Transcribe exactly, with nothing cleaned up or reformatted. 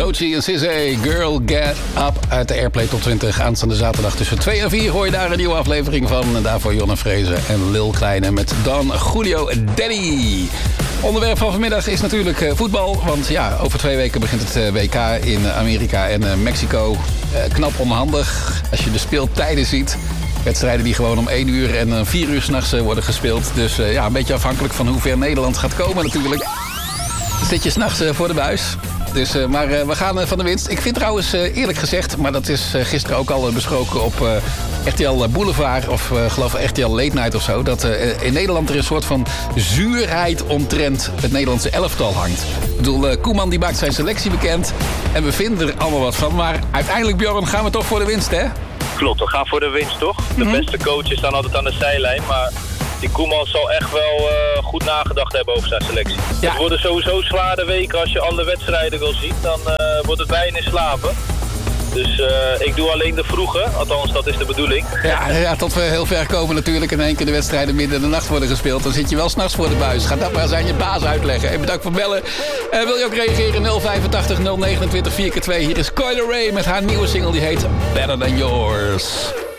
Doechie en Cissé, Girl Get Up uit de Airplay Top twintig. Aanstaande zaterdag tussen twee en vier hoor je daar een nieuwe aflevering van. En daarvoor Jonne Vrezen en Lil Kleine met Don Julio Daddy. Onderwerp van vanmiddag is natuurlijk uh, voetbal. Want ja, over twee weken begint het uh, W K in uh, Amerika en uh, Mexico. Uh, knap onhandig als je de speeltijden ziet. Wedstrijden die gewoon om één uur en uh, vier uur 's nachts uh, worden gespeeld. Dus uh, ja, een beetje afhankelijk van hoe ver Nederland gaat komen natuurlijk. Zit je 's nachts uh, voor de buis. Dus, uh, maar uh, we gaan uh, van de winst. Ik vind trouwens, uh, eerlijk gezegd, maar dat is uh, gisteren ook al uh, besproken op uh, R T L Boulevard of uh, geloof ik R T L Late Night of zo, dat uh, in Nederland er een soort van zuurheid omtrent het Nederlandse elftal hangt. Ik bedoel, uh, Koeman die maakt zijn selectie bekend en we vinden er allemaal wat van. Maar uiteindelijk, Bjorn, gaan we toch voor de winst, hè? Klopt, we gaan voor de winst, toch? De mm-hmm. beste coaches staan altijd aan de zijlijn, maar die Koeman zal echt wel uh, goed nagedacht hebben over zijn selectie. Ja. Het worden sowieso zware weken als je alle wedstrijden wil zien. Dan uh, wordt het wijn in slapen. Dus uh, ik doe alleen de vroege, althans dat is de bedoeling. Ja, ja, tot we heel ver komen natuurlijk en één keer de wedstrijden midden in de nacht worden gespeeld. Dan zit je wel 's nachts voor de buis. Ga dat maar eens aan je baas uitleggen. En bedankt voor bellen. Uh, wil je ook reageren? nul vijfentachtig nul negenentwintig vier keer twee. Hier is Coyle Ray met haar nieuwe single die heet Better Than Yours.